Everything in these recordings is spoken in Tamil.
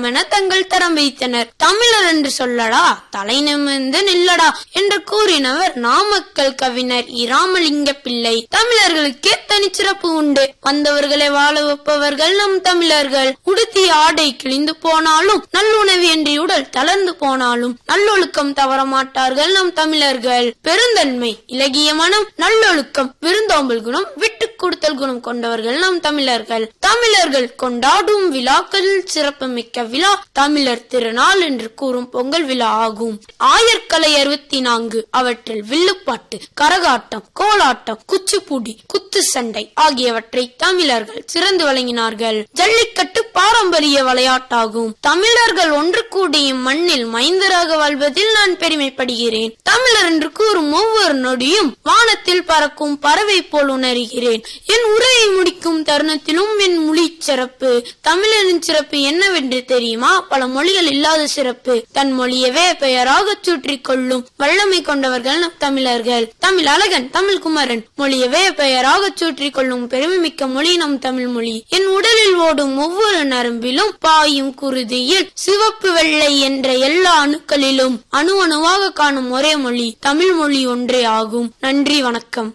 என தங்கள் தரம் வைத்தனர். தமிழர் என்று சொல்லடா, தலை நிமிர்ந்து நில்லடா என்று கூறினவர் நாமக்கல் கவிஞர் இராமலிங்க பிள்ளை. தமிழர்களுக்கே தனிச்சிறப்பு உண்டு. வந்தவர்களை வாழ வைப்பவர்கள் நம் தமிழர்கள். உடுத்திய ஆடை கிழிந்து போனாலும், நல்லுணவு என்று உடல் தளர்ந்து போனாலும் நல்லொழுக்கம் தவற மாட்டார்கள் நம் தமிழர்கள். பெருந்தன்மை, இலகிய மனம், நல்லொழுக்கம், விருந்தோம்பல் குணம், விட்டு கொடுத்தல் குணம் கொண்டவர்கள் நம் தமிழர்கள். தமிழர்கள் கொண்டாடும் விழாக்களில் சிறப்பு மிக்க விழா தமிழர் திருநாள் என்று கூறும் பொங்கல் விழா ஆகும். ஆயர்கலை 64, அவற்றில் வில்லுப்பாட்டு, கரகாட்டம், கோலாட்டம், குச்சிப்புடி, குத்து சண்டை ஆகியவற்றை தமிழர்கள் சிறந்து வழங்கினார்கள். ஜல்லிக்கட்டு பாரம்பரிய விளையாட்டாகும். தமிழர்கள் ஒன்று கூடிய மண்ணில் மைந்தராக வாழ்வதில் நான் பெருமைப்படுகிறேன். தமிழர் என்று கூறும் ஒவ்வொரு நொடியும் வானத்தில் பறக்கும் பறவை போல் உணர்கிறேன். என் உரையை முடிக்கும் தருணத்திலும் என் மொழி சிறப்பு. தமிழரின் சிறப்பு என்னவென்று தெரியுமா? பல மொழிகள் இல்லாத சிறப்பு. தன் மொழியவே பெயராக சுற்றிக் கொள்ளும் வல்லமை கொண்டவர்கள் நம் தமிழர்கள். தமிழ் அழகன், தமிழ் குமரன் மொழியவே பெயராக சுற்றிக் கொள்ளும் பெருமை மிக்க மொழி நம் தமிழ் மொழி. என் உடலில் ஓடும் ஒவ்வொரு நரம்பிலும் பாயும் குருதியில் சிவப்பு வெள்ளை என்ற எல்லா அணுக்களிலும் அணு அணுவாக காணும் ஒரே மொழி தமிழ் மொழி ஒன்றே ஆகும். நன்றி, வணக்கம்.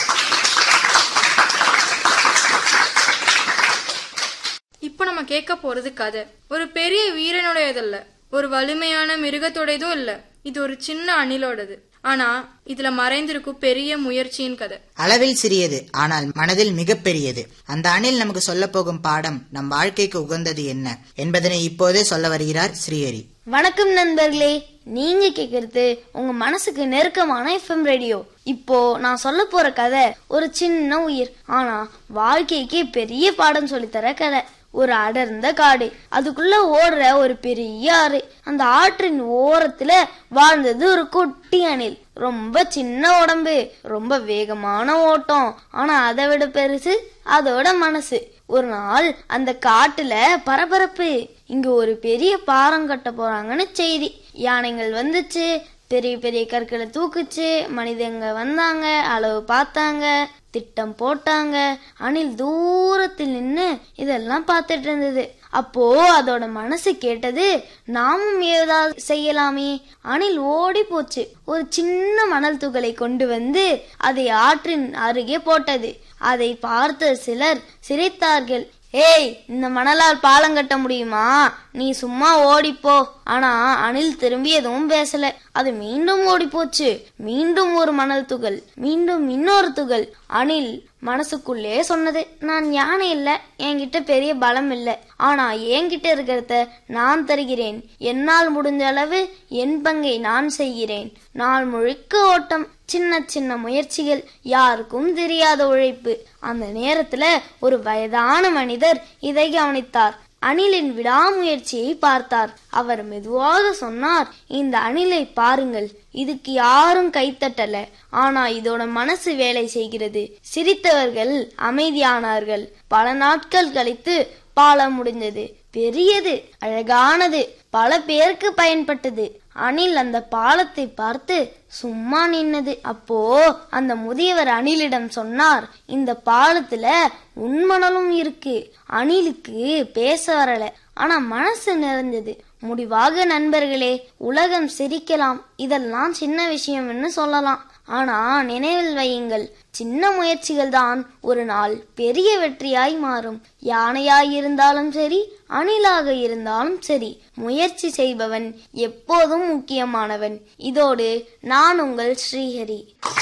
இப்ப நம்ம கேட்க போறது கதை. ஒரு பெரிய வீரனுடையதல்ல, ஒரு வலிமையான மிருகத்தோடையதும் இல்ல. இது ஒரு சின்ன அணிலோடது. ஆனா இதுல மறைந்திருக்கும் பெரிய முயற்சியின் கதை. அளவில் சிறியது, ஆனால் மனதில் மிக பெரியது. அந்த அணில் நமக்கு சொல்ல போகும் பாடம் நம் வாழ்க்கைக்கு உகந்தது என்ன என்பதனை இப்போதே சொல்ல வருகிறார் ஸ்ரீஹரி. வணக்கம் நண்பர்களே, நீங்க கேக்குறது உங்க மனசுக்கு நெருக்கமான FM ரேடியோ. இப்போ நான் சொல்ல போற கதை ஒரு சின்ன உயிர், ஆனா வாழ்க்கைக்கு பெரிய பாடம் சொல்லித்தர கதை. ஒரு அடர்ந்த காடு, அதுக்குள்ள ஓடுற ஒரு பெரிய ஆறு. அந்த ஆற்றின் ஓரத்துல வாழ்ந்தது ஒரு குட்டி அணில். ரொம்ப சின்ன உடம்பு, ரொம்ப வேகமான ஓட்டம். ஆனா அதை விட பெருசு அதோட மனசு. ஒரு நாள் அந்த காட்டுல பரபரப்பு. இங்க ஒரு பெரிய பாலம் கட்ட போறாங்கன்னு செய்தி. யானைகள் வந்துச்சு, பெரிய பெரிய கற்களை தூக்குச்சு. மனிதங்க வந்தாங்க, அளவு பார்த்தாங்க, திட்டம் போட்டாங்க. அணில் தூரத்தில் நின்னு இதெல்லாம் பார்த்துட்டு இருந்தது. அப்போ அதோட மனசு கேட்டது, நாமும் ஏதாவது செய்யலாமே. அணில் ஓடி போச்சு. ஒரு சின்ன மணல் துகளை கொண்டு வந்து அதை ஆற்றின் அருகே போட்டது. அதை பார்த்த சிலர் சிரித்தார்கள். ஏய், இந்த மணலால் பாலம் கட்ட முடியுமா? நீ சும்மா ஓடிப்போ. ஆனா அணில் திரும்பி எதுவும் பேசல. அது மீண்டும் ஓடி போச்சு. மீண்டும் ஒரு மணல் துகள், மீண்டும் இன்னொரு துகள். அணில் மனசுக்குள்ளே சொன்னது, நான் யானை இல்ல, என்கிட்ட பெரிய பலம் இல்ல. ஆனா என்கிட்ட இருக்கிறத நான் தருகிறேன். என்னால் முடிஞ்ச அளவு என் பங்கை நான் செய்கிறேன். நாள் முழுக்க ஓட்டம், சின்ன சின்ன முயற்சிகள், யாருக்கும் தெரியாத உழைப்பு. அந்த நேரத்துல ஒரு வயதான மனிதர் இதை கவனித்தார். அணிலின் விடாமுயற்சியை பார்த்தார். அவர் மெதுவாக சொன்னார், இந்த அணிலை பாருங்கள், இதுக்கு யாரும் கைத்தட்டல. ஆனா இதோட மனசு வேலை செய்கிறது. சிரித்தவர்கள் அமைதியானார்கள். பல நாட்கள் கழித்து பாலம் முடிஞ்சது. பெரியது, அழகானது, பல பேருக்கு பயன்பட்டது. அணில் அந்த பாலத்தை பார்த்து சும்மா நின்னது. அப்போ அந்த முதியவர் அணிலிடம் சொன்னார், இந்த பாலத்துல உண்மணலும் இருக்கு. அணிலுக்கு பேச வரல, ஆனா மனசு நிறைஞ்சது. முடிவாக நண்பர்களே, உலகம் சிரிக்கலாம், இதெல்லாம் சின்ன விஷயம்னு சொல்லலாம். ஆனா நினைவில் வையுங்கள், சின்ன முயற்சிகள் தான் ஒரு நாள் பெரிய வெற்றியாய் மாறும். யானையாய் இருந்தாலும் சரி, அணிலாக இருந்தாலும் சரி, முயற்சி செய்பவன் எப்போதும் முக்கியமானவன். இதோடு நான் உங்கள் ஸ்ரீஹரி.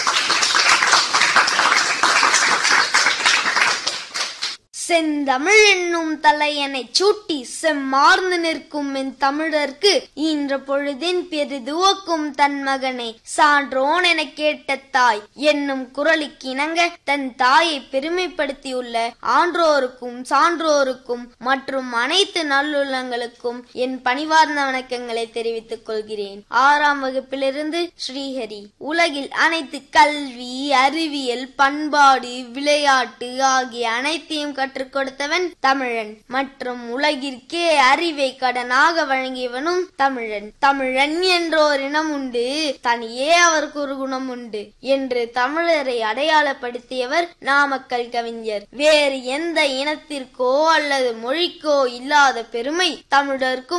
செந்தமிழ் என்னும் தலையனை சூட்டி செம்மார்ந்து நிற்கும் என் தமிழர்க்கு ஈன்ற பொழுதின் பெரிதுவக்கும் தன் மகனை சான்றோன் என கேட்ட தாய் என்னும் குரலுக்கிணங்க தன் தாயை பெருமைப்படுத்தியுள்ள ஆன்றோருக்கும் சான்றோருக்கும் மற்றும் அனைத்து நல்லுள்ளங்களுக்கும் என் பணிவார்ந்த வணக்கங்களை தெரிவித்துக் கொள்கிறேன். 6ஆம் வகுப்பிலிருந்து ஸ்ரீஹரி. உலகில் அனைத்து கல்வி, அறிவியல், பண்பாடு, விளையாட்டு ஆகிய அனைத்தையும் கற்றுக் கொடுத்தவன் தமிழன் மற்றும் உலகிற்கே அறிவை கடனாக வழங்கியவனும் தமிழன். தமிழன் என்றோர் இனம் உண்டு, தனியே அவருக்கு ஒரு குணம் உண்டு என்று தமிழரை அடையாளப்படுத்தியவர் நாமக்கல் கவிஞர். வேறு எந்த இனத்திற்கோ அல்லது மொழிக்கோ இல்லாத பெருமை தமிழருக்கும்